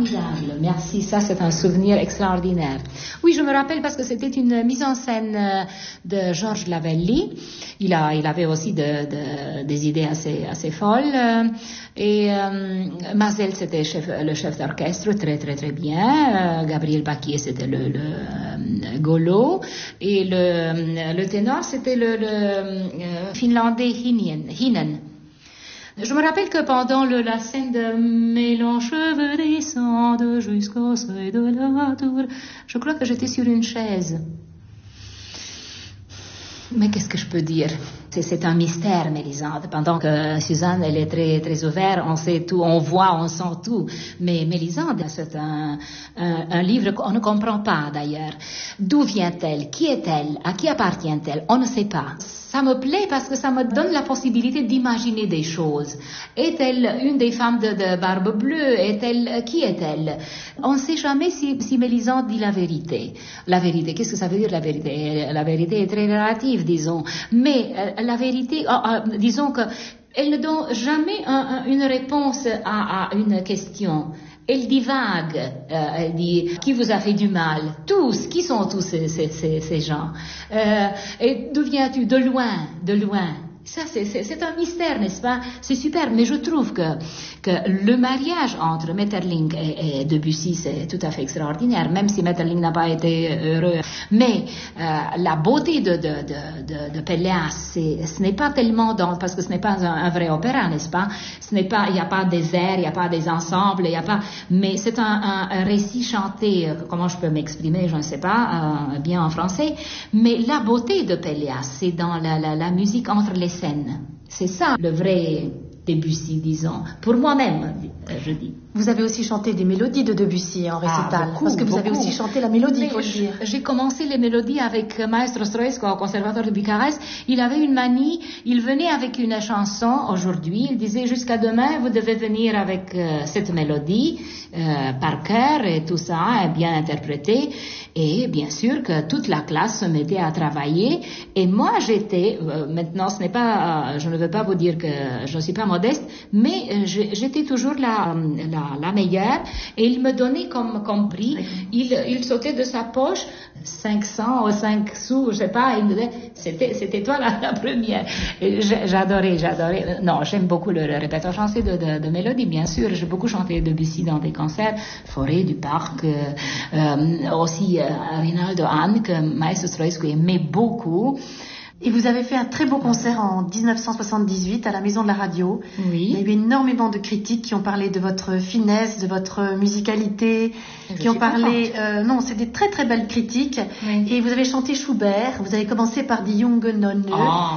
Formidable, merci, ça c'est un souvenir extraordinaire. Oui, je me rappelle parce que c'était une mise en scène de Georges Lavelli. Il avait aussi des idées assez folles. Et Mazel, c'était le chef d'orchestre, très très très bien. Gabriel Baquier, c'était le Golo. Et le ténor, c'était le finlandais Hinen. Je me rappelle que pendant la scène de mes longs cheveux descendent jusqu'au seuil de la tour, je crois que j'étais sur une chaise. Mais qu'est-ce que je peux dire? C'est un mystère, Mélisande. Pendant que Suzanne, elle est très, très ouverte, on sait tout, on voit, on sent tout. Mais Mélisande, c'est un livre qu'on ne comprend pas, d'ailleurs. D'où vient-elle? Qui est-elle? À qui appartient-elle? On ne sait pas. Ça me plaît parce que ça me donne la possibilité d'imaginer des choses. Est-elle une des femmes de Barbe Bleue? Qui est-elle? On ne sait jamais si Mélisande dit la vérité. La vérité, qu'est-ce que ça veut dire la vérité? La vérité est très relative, disons. Mais la vérité, disons que elle ne donne jamais une réponse à une question. Elle divague, elle dit qui vous a fait du mal? Tous, qui sont tous ces gens? Et d'où viens-tu? De loin. Ça, c'est un mystère, n'est-ce pas? C'est super, mais je trouve que le mariage entre Maeterlinck et Debussy, c'est tout à fait extraordinaire, même si Maeterlinck n'a pas été heureux. Mais la beauté de Pelléas, ce n'est pas tellement parce que ce n'est pas un vrai opéra, n'est-ce pas? Il n'y a pas des airs, il n'y a pas des ensembles, mais c'est un récit chanté, comment je peux m'exprimer, je ne sais pas, bien en français, mais la beauté de Pelléas, c'est dans la musique entre les scènes. C'est ça le vrai Debussy, disons. Pour moi-même, je dis. Vous avez aussi chanté des mélodies de Debussy en récital. Beaucoup, parce que vous avez beaucoup. aussi chanté la mélodie, il faut le dire. J'ai commencé les mélodies avec Maestro Stroesco au Conservatoire de Bucarest. Il avait une manie, il venait avec une chanson aujourd'hui, il disait jusqu'à demain vous devez venir avec cette mélodie par cœur et tout ça, bien interprété. Et bien sûr que toute la classe se mettait à travailler. Et moi j'étais, maintenant ce n'est pas, je ne veux pas vous dire que je ne suis pas modeste, mais j'étais toujours la meilleure, et il me donnait comme prix, il sautait de sa poche 500 ou 5 sous, je sais pas, il me disait c'était toi la première. Et j'adorais. Non, j'aime beaucoup le répertoire français de mélodie, bien sûr. J'ai beaucoup chanté Debussy dans des concerts, Forêt du Parc, aussi Rinaldo Hahn, que Maestro Stroesco aimait beaucoup. Et vous avez fait un très beau concert en 1978 à la Maison de la Radio. Oui. Il y a eu énormément de critiques qui ont parlé de votre finesse, de votre musicalité, qui ont parlé... non, c'est des très très belles critiques. Oui. Et vous avez chanté Schubert, vous avez commencé par Die junge Nonne.